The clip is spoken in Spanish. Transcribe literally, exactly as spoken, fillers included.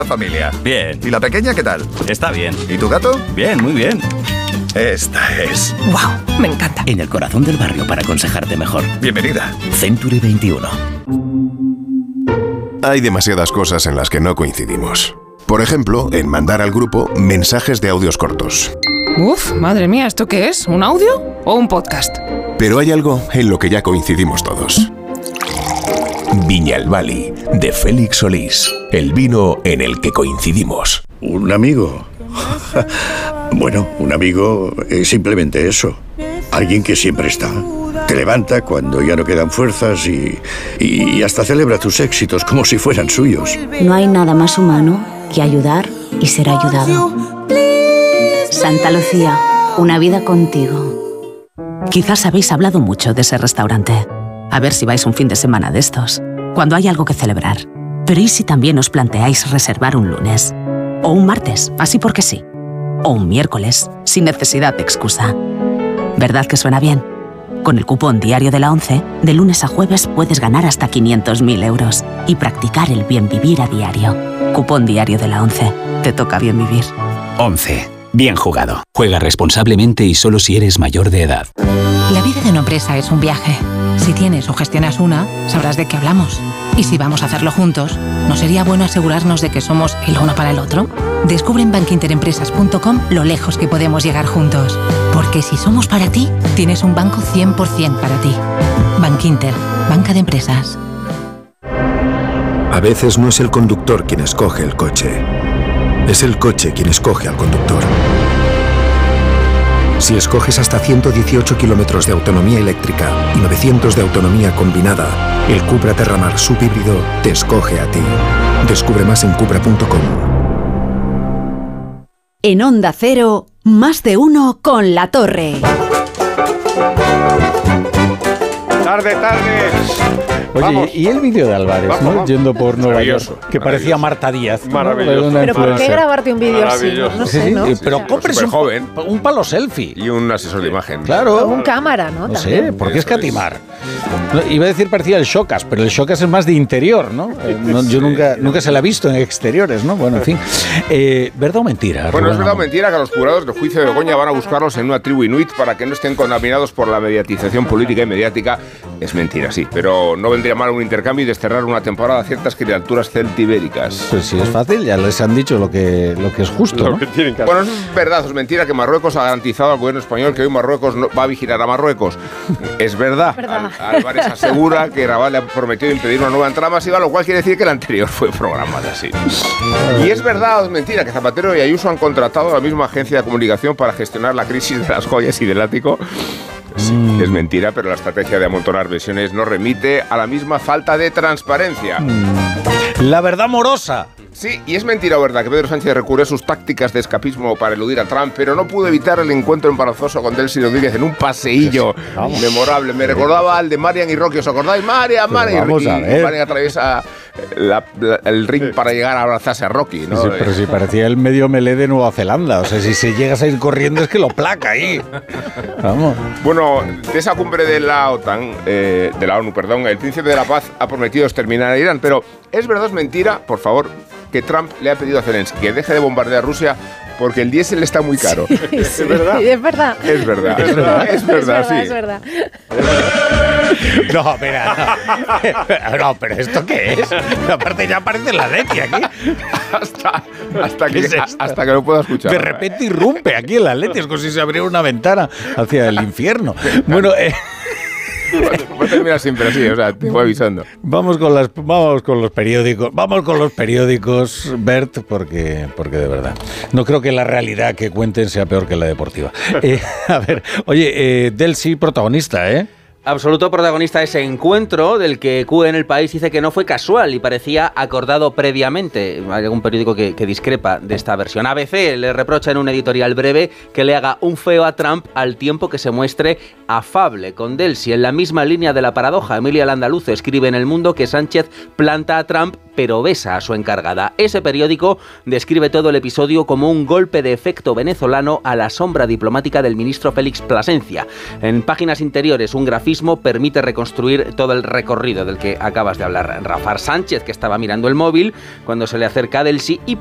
familia? Bien. ¿Y la pequeña qué tal? Está bien. ¿Y tu gato? Bien, muy bien. Esta es... ¡Wow! Me encanta. En el corazón del barrio para aconsejarte mejor. Bienvenida. Century veintiuno. Hay demasiadas cosas en las que no coincidimos. Por ejemplo, en mandar al grupo mensajes de audios cortos. Uf, madre mía, ¿esto qué es? ¿Un audio o un podcast? Pero hay algo en lo que ya coincidimos todos. Viñalbali, de Félix Solís. El vino en el que coincidimos. ¿Un amigo? Bueno, un amigo es simplemente eso. Alguien que siempre está. Te levanta cuando ya no quedan fuerzas y, y hasta celebra tus éxitos como si fueran suyos. No hay nada más humano que ayudar y ser ayudado. Santa Lucía, una vida contigo. Quizás habéis hablado mucho de ese restaurante. A ver si vais un fin de semana de estos, cuando hay algo que celebrar. Pero ¿y si también os planteáis reservar un lunes? O un martes, así porque sí. O un miércoles, sin necesidad de excusa. ¿Verdad que suena bien? Con el cupón Diario de la ONCE, de lunes a jueves puedes ganar hasta quinientos mil euros y practicar el bien vivir a diario. Cupón Diario de la ONCE. Te toca bien vivir. ONCE. Bien jugado. Juega responsablemente y solo si eres mayor de edad. La vida de una empresa es un viaje. Si tienes o gestionas una, sabrás de qué hablamos. Y si vamos a hacerlo juntos, ¿no sería bueno asegurarnos de que somos el uno para el otro? Descubre en bankinterempresas punto com lo lejos que podemos llegar juntos. Porque si somos para ti, tienes un banco cien por ciento para ti. Bankinter, banca de empresas. A veces no es el conductor quien escoge el coche. Es el coche quien escoge al conductor. Si escoges hasta ciento dieciocho kilómetros de autonomía eléctrica y novecientos de autonomía combinada, el Cupra Terramar subhíbrido te escoge a ti. Descubre más en cupra punto com. En Onda Cero, más de uno con La Torre. Tarde, tarde. Oye, Vamos. y el vídeo de Álvarez, Vamos, ¿no? vamos. Yendo por Nueva York, que maravilloso. parecía Marta Díaz. ¿no? Maravilloso. Una Pero ¿por qué influencer. grabarte un vídeo así? Maravilloso. No sé, Sí, ¿no? sí, pero Sí, compres súper un, joven. un palo selfie. Y un asesor de imagen. Claro. Un cámara, ¿no? No También. sé, ¿por qué Eso escatimar? No, iba a decir parecía el Showcas, pero el Showcas es más de interior, ¿no? Eh, no, yo Sí. nunca, nunca se la he visto en exteriores, ¿no? Bueno, en fin. Eh, ¿Verdad o mentira? Bueno, Rubén es verdad o Amón? mentira que a los jurados del juicio de Begoña van a buscarlos en una tribu inuit para que no estén contaminados por la mediatización política y mediática. Es mentira, sí, pero no vendría mal un intercambio y desterrar una temporada a ciertas criaturas celtibéricas. Pues sí, es fácil, ya les han dicho lo que, lo que es justo, Lo ¿no? que tienen que hacer. Bueno, eso es verdad, es mentira que Marruecos ha garantizado al gobierno español que hoy Marruecos no va a vigilar a Marruecos. Es verdad. verdad. Al- Álvarez asegura que Rabat le ha prometido impedir una nueva entrada masiva, lo cual quiere decir que la anterior fue programada así. Y es verdad o es mentira que Zapatero y Ayuso han contratado a la misma agencia de comunicación para gestionar la crisis de las joyas y del ático. Sí, Mm. es mentira, pero la estrategia de amontonar versiones no remite a la misma falta de transparencia. La verdad morosa. Sí, y es mentira o verdad que Pedro Sánchez recurrió a sus tácticas de escapismo para eludir a Trump, pero no pudo evitar el encuentro embarazoso con Delcy Rodríguez en un paseillo Vamos. memorable. Me recordaba al de Marian y Rocky, ¿os acordáis? Marian, Pero Marian. vamos y a ver. Marian atraviesa la- la- el ring para llegar a abrazarse a Rocky, ¿no? Sí, pero si parecía el medio melé de Nueva Zelanda. O sea, si se llegas a ir corriendo es que lo placa ahí. Vamos. Bueno, de esa cumbre de la OTAN, eh, de la ONU, perdón, el príncipe de la paz ha prometido exterminar a Irán, pero ¿es verdad o es mentira, por favor, que Trump le ha pedido a Zelensky que deje de bombardear Rusia porque el diésel está muy caro? Sí, ¿Es verdad? sí, es verdad. Es verdad, es verdad, es verdad, sí. Es verdad. No, espera. No. No, pero ¿esto qué es? Aparte ya aparece la Leti aquí. hasta, hasta, que, ¿Qué es esto? hasta que lo pueda escuchar. De repente irrumpe aquí en la Leti. Es como si se abriera una ventana hacia el infierno. Bueno, eh, Va a terminar siempre así, o sea, te voy avisando. vamos con las vamos con los periódicos. Vamos con los periódicos, Bert, porque, porque de verdad. No creo que la realidad que cuenten sea peor que la deportiva. Eh, a ver, oye, eh, Delcy, protagonista, ¿eh? Absoluto protagonista de ese encuentro, del que Q en El País dice que no fue casual y parecía acordado previamente. Hay algún periódico que, que discrepa de esta versión. A B C le reprocha en un editorial breve que le haga un feo a Trump al tiempo que se muestre afable con Delcy. En la misma línea de la paradoja, Emilia Landaluz escribe en El Mundo que Sánchez planta a Trump pero besa a su encargada. Ese periódico describe todo el episodio como un golpe de efecto venezolano a la sombra diplomática del ministro Félix Plasencia. En páginas interiores, un grafito polimorfismo permite reconstruir todo el recorrido del que acabas de hablar, Rafa. Sánchez, que estaba mirando el móvil cuando se le acerca a Delcy y